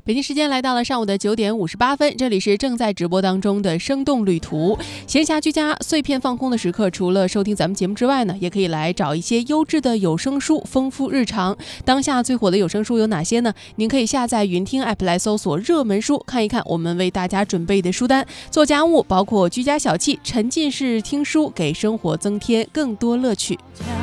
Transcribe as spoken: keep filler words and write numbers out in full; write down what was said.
北京时间来到了上午的九点五十八分，这里是正在直播当中的生动旅途，闲暇居家碎片放空的时刻，除了收听咱们节目之外呢，也可以来找一些优质的有声书，丰富日常。当下最火的有声书有哪些呢？您可以下载云听 app 来搜索热门书，看一看我们为大家准备的书单。做家务包括居家小憩，沉浸式听书，给生活增添更多乐趣。